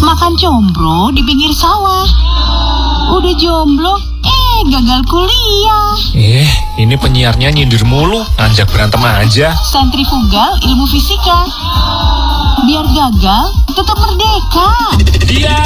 Makan combro di pinggir sawah. Udah jomblo, gagal kuliah. Ini penyiarnya nyindir mulu, ngajak berantem aja. Sentrifugal ilmu fisika. Biar gagal, tetap merdeka. Dia